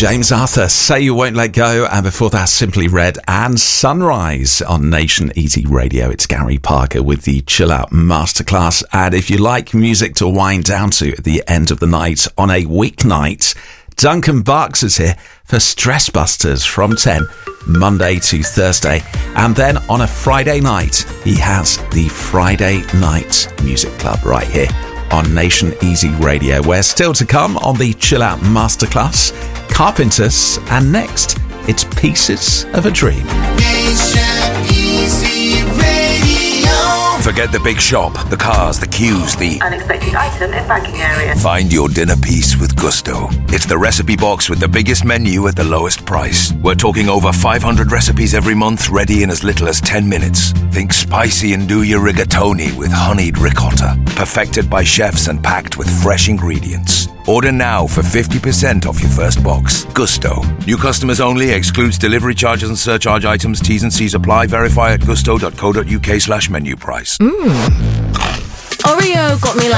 James Arthur, Say You Won't Let Go, and before that, Simply Red and Sunrise on Nation Easy Radio. It's Gary Parker with the Chill Out Masterclass, and if you like music to wind down to at the end of the night on a weeknight, Duncan Barks is here for Stress Busters from 10, Monday to Thursday, and then on a Friday night, he has the Friday Night Music Club right here on Nation Easy Radio, where still to come on the Chill Out Masterclass, Carpenters, and next, it's Pieces of a Dream. Nation Easy Radio. Forget the big shop, the cars, the queues, the unexpected item in banking area. Find your dinner piece with Gusto. It's the recipe box with the biggest menu at the lowest price. We're talking over 500 recipes every month, ready in as little as 10 minutes. Think spicy and do your rigatoni with honeyed ricotta, perfected by chefs and packed with fresh ingredients. Order now for 50% off your first box. Gusto. New customers only. Excludes delivery charges and surcharge items. T's and C's apply. Verify at gusto.co.uk/menu price. Oreo got me